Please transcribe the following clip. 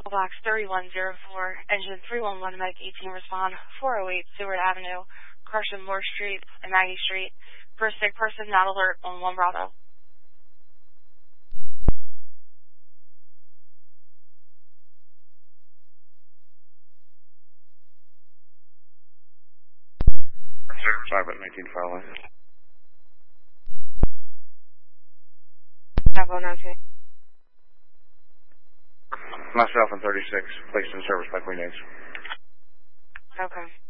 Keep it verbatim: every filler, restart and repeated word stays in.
Box thirty-one oh four, engine three one one, Medic eighteen, respond, four oh eight Seward Avenue, Carson Moore Street, and Maggie Street. For a sick person, not alert on one Bravo. Five at nineteen Farley. Bravo nineteen. Myself and thirty-six, placed in service by Queen Eggs. Okay.